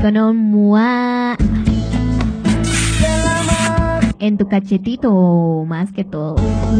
con un mua en tu cachetito, más que todo.